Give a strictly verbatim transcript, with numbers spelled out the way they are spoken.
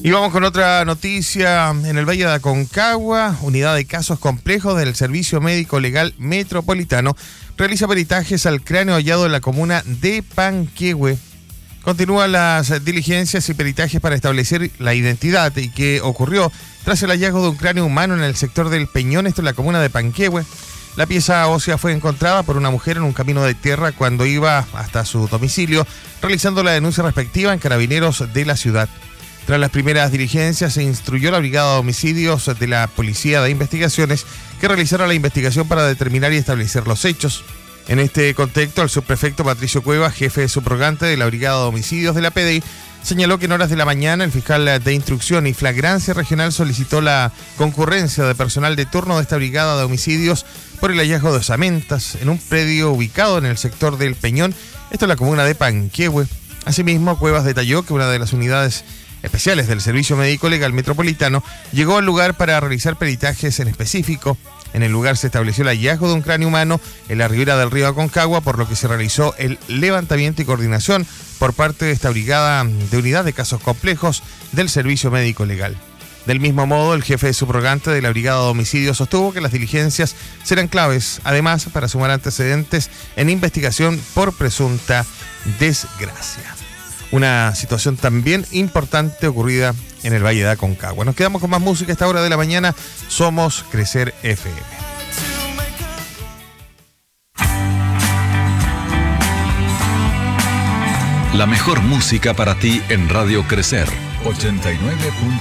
Y vamos con otra noticia. En el Valle de Aconcagua, unidad de casos complejos del Servicio Médico Legal Metropolitano realiza peritajes al cráneo hallado en la comuna de Panquehue. Continúan las diligencias y peritajes para establecer la identidad y qué ocurrió tras el hallazgo de un cráneo humano en el sector del Peñón, esto en la comuna de Panquehue. La pieza ósea fue encontrada por una mujer en un camino de tierra cuando iba hasta su domicilio, realizando la denuncia respectiva en Carabineros de la ciudad. Tras las primeras diligencias, se instruyó la Brigada de Homicidios de la Policía de Investigaciones que realizara la investigación para determinar y establecer los hechos. En este contexto, el subprefecto Patricio Cuevas, jefe subrogante de la Brigada de Homicidios de la P D I, señaló que en horas de la mañana el fiscal de Instrucción y Flagrancia Regional solicitó la concurrencia de personal de turno de esta Brigada de Homicidios por el hallazgo de osamentas en un predio ubicado en el sector del Peñón, esto en la comuna de Panquehue. Asimismo, Cuevas detalló que una de las unidades especiales del Servicio Médico Legal Metropolitano llegó al lugar para realizar peritajes en específico. En el lugar se estableció el hallazgo de un cráneo humano en la ribera del río Aconcagua, por lo que se realizó el levantamiento y coordinación por parte de esta brigada de unidad de casos complejos del Servicio Médico Legal. Del mismo modo, el jefe subrogante de la Brigada de Homicidios sostuvo que las diligencias serán claves, además, para sumar antecedentes en investigación por presunta desgracia. Una situación también importante ocurrida en el Valle de Aconcagua. Nos quedamos con más música a esta hora de la mañana. Somos Crecer F M. La mejor música para ti en Radio Crecer ochenta y nueve punto